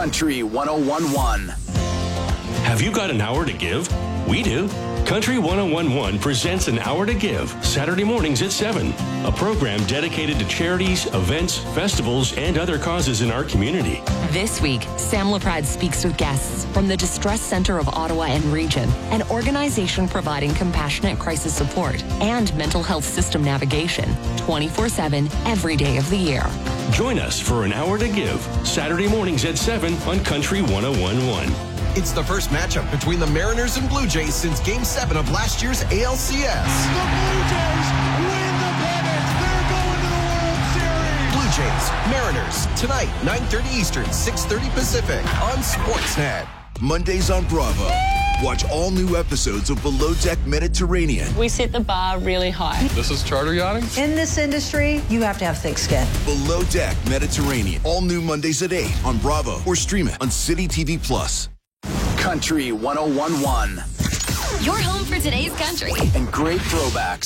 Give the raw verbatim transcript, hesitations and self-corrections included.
Country one oh one point one. Have you got an hour to give? We do. Country one oh one point one presents An Hour to Give, Saturday mornings at seven. A program dedicated to charities, events, festivals, and other causes in our community. This week, Sam LaPrade speaks with guests from the Distress Center of Ottawa and Region, an organization providing compassionate crisis support and mental health system navigation twenty-four seven every day of the year. Join us for An Hour to Give, Saturday mornings at seven on Country one oh one point one. It's the first matchup between the Mariners and Blue Jays since Game seven of last year's A L C S. The Blue Jays win the pennant. They're going to the World Series. Blue Jays, Mariners, tonight, nine thirty Eastern, six thirty Pacific on Sportsnet. Mondays on Bravo. Watch all new episodes of Below Deck Mediterranean. We set the bar really high. This is charter yachting. In this industry, you have to have thick skin. Below Deck Mediterranean. All new Mondays at eight on Bravo or stream it on City T V Plus. Country one oh one point one. Your home for today's country. And great throwbacks.